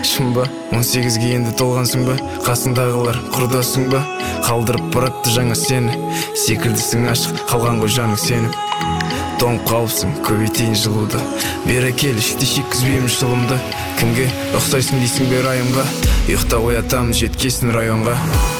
шын ба? 18-ге енді толғансың ба? Қасыңдағылар құрдасың ба? Қалдырып баратты жаңа сені, секілдісің ашық, қалған ғой жаның сеніп. Тоңып қалыпсың, көбейтейін жылуды, бері кел, ішті шеккізбеймін шылымды. Кімге ұқсайсың дейсің бе райымға? Ұйықта оятамын жеткесін районға.